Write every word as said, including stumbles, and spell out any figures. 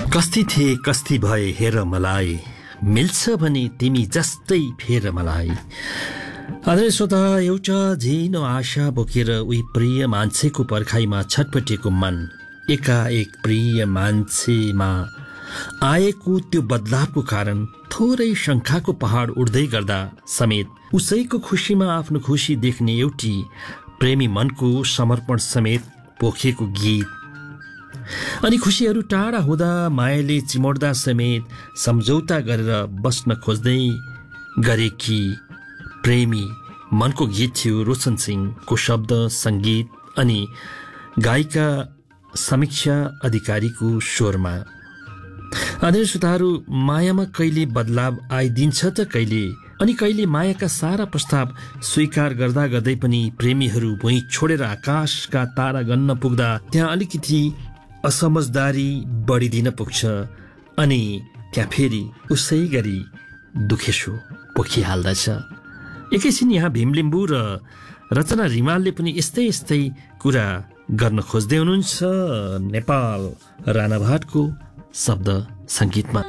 कस्ती थिए कस्ती भए हेर मलाई, मिल्छ भने तिमी जस्तै फेर मलाई। आदरणीय श्रोता, एउटा झिनो आशा बोकेर उही प्रिय मान्छेको पर्खाइमा छटपटेको मन एकाएक प्रिय मान्छेमा आएको त्यो बदलावको कारण थोरै शङ्काको पहाड उड्दै गर्दा समेत उसैको खुसीमा आफ्नो खुसी देख्ने एउटी प्रेमी मनको समर्पण समेत पोखेको गीत। अनि खुसीहरू टाढा हुँदा मायाले चिमोड्दा समेत सम्झौता गरेर बस्न खोज्दै गरेकी प्रेमी मनको गीत थियो रोशन सिंहको शब्द सङ्गीत अनि गायिका समीक्षा अधिकारीको स्वरमा। आदरणीय श्रोताहरू, मायामा कहिले बदलाव आइदिन्छ त कहिले, अनि कहिले मायाका सारा प्रस्ताव स्वीकार गर्दा गर्दै पनि प्रेमीहरू भुइँ छोडेर आकाशका तारा गन्न पुग्दा त्यहाँ अलिकति असमझदारी बढिदिन पुग्छ अनि त्यहाँ फेरि उसै गरी दुखेसो पोखिहाल्दछ। एकैछिन यहाँ भीमलिम्बू र रचना रिमालले पनि यस्तै यस्तै कुरा गर्न खोज्दै हुनुहुन्छ नेपाल राणाभाटको शब्द सङ्गीतमा।